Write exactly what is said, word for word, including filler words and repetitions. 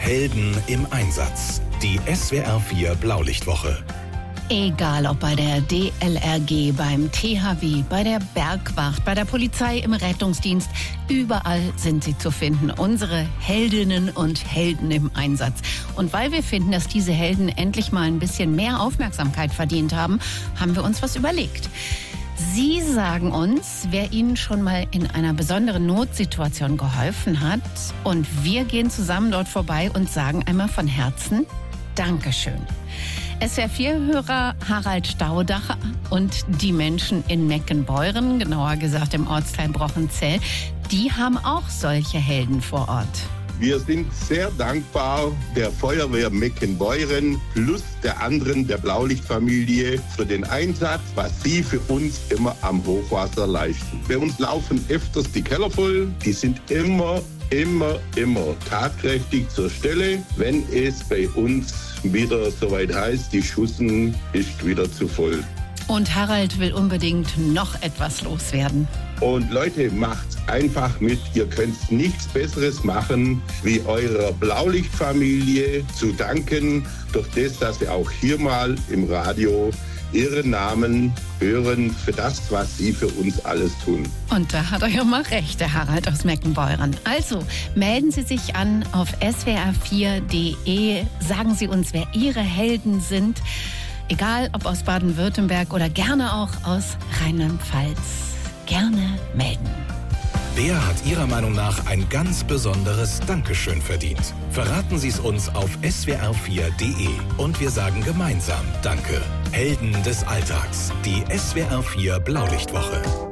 Helden im Einsatz. Die S W R vier Blaulichtwoche. Egal ob bei der D L R G, beim T H W, bei der Bergwacht, bei der Polizei, im Rettungsdienst, überall sind sie zu finden. Unsere Heldinnen und Helden im Einsatz. Und weil wir finden, dass diese Helden endlich mal ein bisschen mehr Aufmerksamkeit verdient haben, haben wir uns was überlegt. Sie sagen uns, wer Ihnen schon mal in einer besonderen Notsituation geholfen hat. Und wir gehen zusammen dort vorbei und sagen einmal von Herzen Dankeschön. S W R vier-Hörer Harald Staudacher und die Menschen in Meckenbeuren, genauer gesagt im Ortsteil Brochenzell, die haben auch solche Helden vor Ort. Wir sind sehr dankbar der Feuerwehr Meckenbeuren plus der anderen, der Blaulichtfamilie, für den Einsatz, was sie für uns immer am Hochwasser leisten. Bei uns laufen öfters die Keller voll, die sind immer, immer, immer tatkräftig zur Stelle, wenn es bei uns wieder soweit heißt, die Schussen ist wieder zu voll. Und Harald will unbedingt noch etwas loswerden. Und Leute, macht's einfach mit. Ihr könnt nichts Besseres machen, wie eurer Blaulichtfamilie zu danken, durch das, dass wir auch hier mal im Radio Ihren Namen hören für das, was Sie für uns alles tun. Und da hat er ja mal recht, der Harald aus Meckenbeuren. Also, melden Sie sich an auf S W R vier punkt de. Sagen Sie uns, wer Ihre Helden sind. Egal, ob aus Baden-Württemberg oder gerne auch aus Rheinland-Pfalz. Gerne melden. Wer hat Ihrer Meinung nach ein ganz besonderes Dankeschön verdient? Verraten Sie es uns auf S W R vier punkt de und wir sagen gemeinsam Danke. Helden des Alltags, die S W R vier Blaulichtwoche.